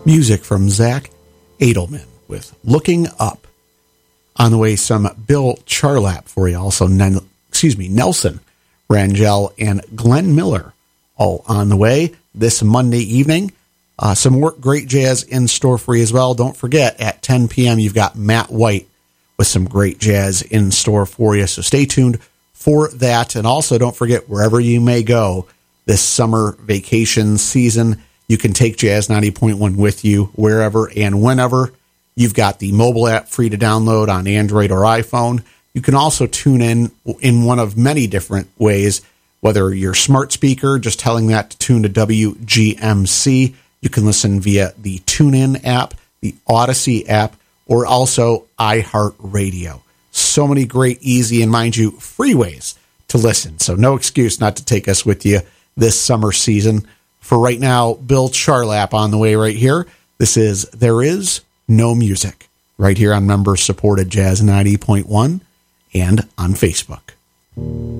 Music from Zach Edelman with Looking Up. On the way, some Bill Charlap for you. Also, Nelson Rangel and Glenn Miller all on the way this Monday evening. Some more great jazz in store for you as well. Don't forget, at 10 p.m., you've got Matt White with some great jazz in store for you. So stay tuned for that. And also, don't forget, wherever you may go this summer vacation season, you can take Jazz 90.1 with you wherever and whenever. You've got the mobile app free to download on Android or iPhone. You can also tune in one of many different ways, whether your smart speaker, just telling that to tune to WGMC. You can listen via the TuneIn app, the Odyssey app, or also iHeartRadio. So many great, easy, and mind you, free ways to listen. So no excuse not to take us with you this summer season. For right now, Bill Charlap on the way right here. This is There Is No Music, right here on member-supported Jazz 90.1 and on Facebook.